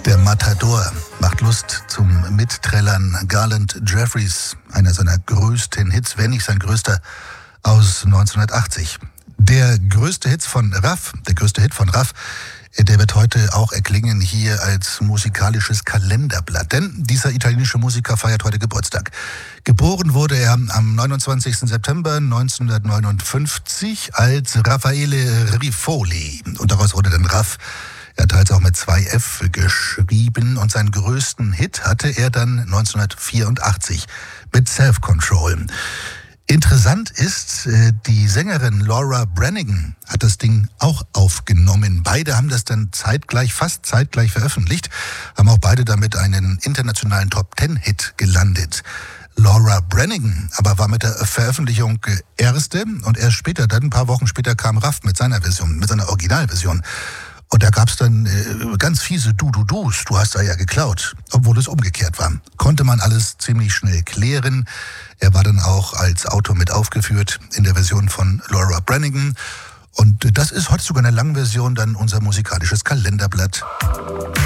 Der Matador macht Lust zum Mitträllern. Garland Jeffries, einer seiner größten Hits, wenn nicht sein größter, aus 1980. Der größte Hit von Raff, der wird heute auch erklingen hier als musikalisches Kalenderblatt. Denn dieser italienische Musiker feiert heute Geburtstag. Geboren wurde er am 29. September 1959 als Raffaele Rifoli. Und daraus wurde dann Raff. Er hat teils auch mit 2 F geschrieben und seinen größten Hit hatte er dann 1984 mit Self-Control. Interessant ist, die Sängerin Laura Branigan hat das Ding auch aufgenommen. Beide haben das dann fast zeitgleich veröffentlicht, haben auch beide damit einen internationalen Top-10-Hit gelandet. Laura Branigan aber war mit der Veröffentlichung erste und erst später, dann ein paar Wochen später, kam Raff mit seiner Version, mit seiner Originalversion. Und da gab's dann ganz fiese Du-Du-Dus, du hast da ja geklaut, obwohl es umgekehrt war. Konnte man alles ziemlich schnell klären. Er war dann auch als Autor mit aufgeführt in der Version von Laura Branigan. Und das ist heute sogar in der langen Version dann unser musikalisches Kalenderblatt.